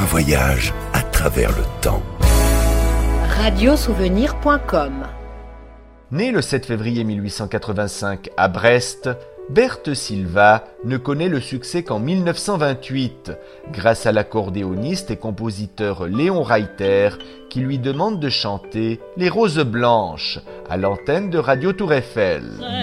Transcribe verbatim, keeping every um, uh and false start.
voyage à travers le temps. radiosouvenir point com. Né le sept février mille huit cent quatre-vingt-cinq à Brest, Berthe Silva ne connaît le succès qu'en mille neuf cent vingt-huit, grâce à l'accordéoniste et compositeur Léon Reiter, qui lui demande de chanter Les Roses Blanches à l'antenne de Radio Tour Eiffel.